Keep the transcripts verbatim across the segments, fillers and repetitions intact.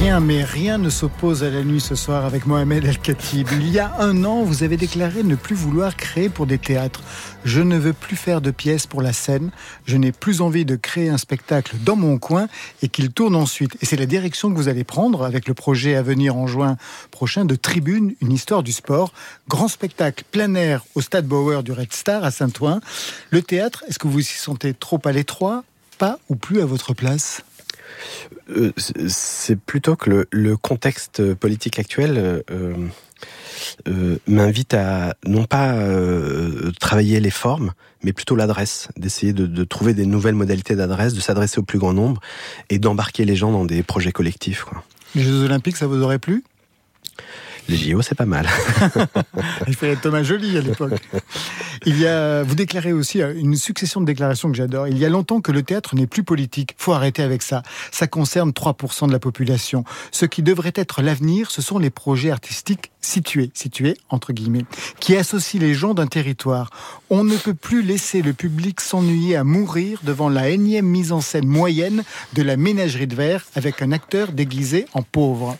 Rien, mais rien ne s'oppose à la nuit ce soir avec Mohamed El-Khatib. Il y a un an, vous avez déclaré ne plus vouloir créer pour des théâtres. Je ne veux plus faire de pièces pour la scène. Je n'ai plus envie de créer un spectacle dans mon coin et qu'il tourne ensuite. Et c'est la direction que vous allez prendre avec le projet à venir en juin prochain de Tribune, une histoire du sport. Grand spectacle plein air au Stade Bauer du Red Star à Saint-Ouen. Le théâtre, est-ce que vous vous y sentez trop à l'étroit, pas ou plus à votre place ? Euh, c'est plutôt que le, le contexte politique actuel euh, euh, m'invite à non pas euh, travailler les formes, mais plutôt l'adresse, d'essayer de, de trouver des nouvelles modalités d'adresse, de s'adresser au plus grand nombre et d'embarquer les gens dans des projets collectifs, quoi. Les Jeux Olympiques, ça vous aurait plu ? Les J O, c'est pas mal. Il fallait être Thomas Joly à l'époque. Il y a, vous déclarez aussi une succession de déclarations que j'adore. Il y a longtemps que le théâtre n'est plus politique. Faut arrêter avec ça. Ça concerne trois pour cent de la population. Ce qui devrait être l'avenir, ce sont les projets artistiques situés, situés entre guillemets, qui associent les gens d'un territoire. On ne peut plus laisser le public s'ennuyer à mourir devant la énième mise en scène moyenne de la ménagerie de verre avec un acteur déguisé en pauvre.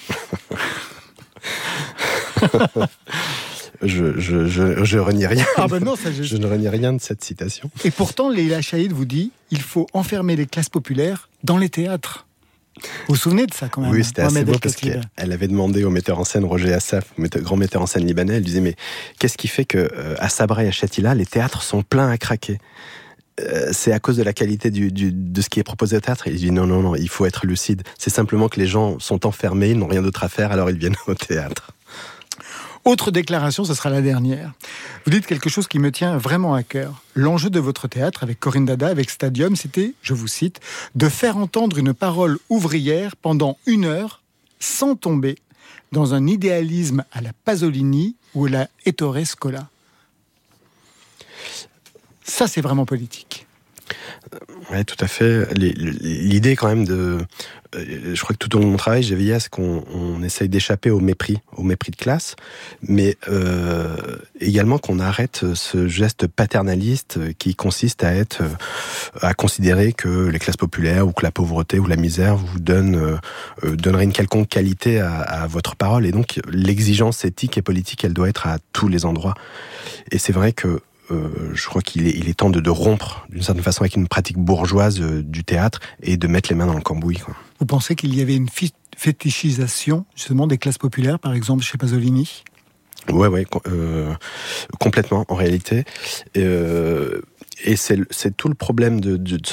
je, je, je, je renie rien. Ah ben non, ça, je... je ne renie rien de cette citation. Et pourtant, Leïla Chaïd vous dit il faut enfermer les classes populaires dans les théâtres. Vous vous souvenez de ça quand même ? Oui, c'était assez beau parce qu'elle avait demandé au metteur en scène Roger Assaf, grand metteur en scène libanais, elle disait mais qu'est-ce qui fait que à Sabra et à Shatila, les théâtres sont pleins à craquer ? Euh, c'est à cause de la qualité du, du, de ce qui est proposé au théâtre. Il dit non, non, non, il faut être lucide. C'est simplement que les gens sont enfermés, ils n'ont rien d'autre à faire, alors ils viennent au théâtre. Autre déclaration, ce sera la dernière. Vous dites quelque chose qui me tient vraiment à cœur. L'enjeu de votre théâtre, avec Corinne Dada, avec Stadium, c'était, je vous cite, de faire entendre une parole ouvrière pendant une heure, sans tomber dans un idéalisme à la Pasolini ou à la Ettore Scola. Ça, c'est vraiment politique. Oui, tout à fait. L'idée, quand même, de... Je crois que tout au long de mon travail, j'ai veillé à ce qu'on on essaye d'échapper au mépris, au mépris de classe, mais euh, également qu'on arrête ce geste paternaliste qui consiste à être, à considérer que les classes populaires ou que la pauvreté ou la misère vous donnent, euh, donneraient une quelconque qualité à, à votre parole. Et donc, l'exigence éthique et politique, elle doit être à tous les endroits. Et c'est vrai que Euh, je crois qu'il est, il est temps de, de rompre d'une certaine façon avec une pratique bourgeoise euh, du théâtre et de mettre les mains dans le cambouis, quoi. Vous pensez qu'il y avait une fétichisation justement des classes populaires, par exemple chez Pasolini ? Ouais, ouais, euh, complètement en réalité. Euh, et c'est, c'est tout le problème de, de